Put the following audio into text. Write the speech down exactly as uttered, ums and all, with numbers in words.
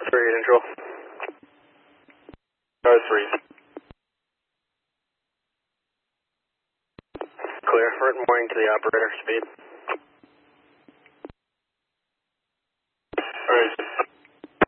three, control. Tower three. Clear. Morning to the operator. Speed.